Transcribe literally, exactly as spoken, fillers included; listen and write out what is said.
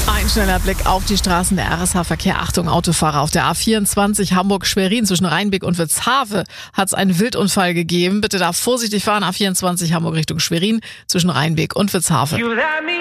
Ein schneller Blick auf die Straßen der R S H-Verkehr. Achtung, Autofahrer auf der A vierundzwanzig Hamburg-Schwerin zwischen Rheinbeck und Witzhafe hat es einen Wildunfall gegeben. Bitte da vorsichtig fahren. A vierundzwanzig Hamburg Richtung Schwerin zwischen Rheinbeck und Witzhafe.